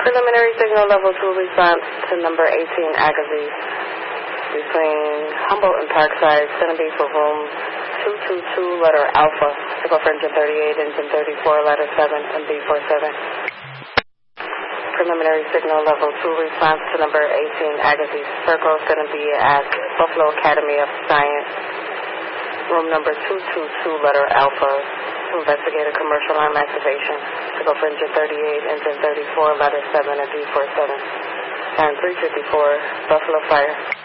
Preliminary signal level 2 response to number 18 Agassiz between Humboldt and Parkside, send B for room 222, letter Alpha, to go for engine 38, engine 34, letter 7, and B47. Preliminary signal level 2 response to number 18 Agassiz, circle, send B at Buffalo Academy of Science, room number 222, letter Alpha, to investigate a commercial arm activation, to go for engine 38, engine 34, letter 7, and B47. Time 3:54, Buffalo Fire.